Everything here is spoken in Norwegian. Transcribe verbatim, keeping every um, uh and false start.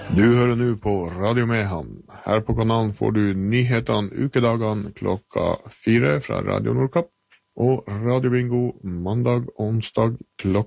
Du hører nå på Radio Mehamn. Her på kanalen får du nyhetene ukedagene klokka fire fra Radio Nordkapp, og Radio Bingo mandag og onsdag klokka